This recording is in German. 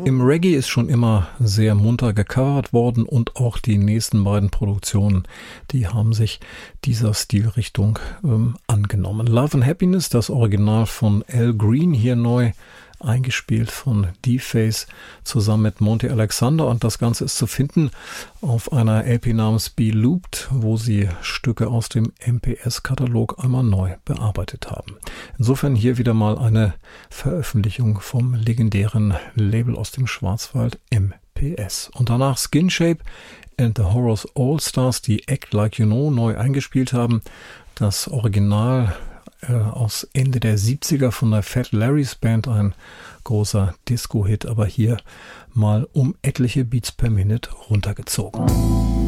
Im Reggae ist schon immer sehr munter gecovert worden und auch die nächsten beiden Produktionen, die haben sich dieser Stilrichtung angenommen. Love and Happiness, das Original von Al Green, hier neu eingespielt von D-Face zusammen mit Monty Alexander, und das Ganze ist zu finden auf einer LP namens Be Looped, wo sie Stücke aus dem MPS-Katalog einmal neu bearbeitet haben. Insofern hier wieder mal eine Veröffentlichung vom legendären Label aus dem Schwarzwald MPS. Und danach Skin Shape and the Horrors All Stars, die Act Like You Know neu eingespielt haben. Das Original aus Ende der 70er von der Fat Larry's Band, ein großer Disco-Hit, aber hier mal um etliche Beats per Minute runtergezogen.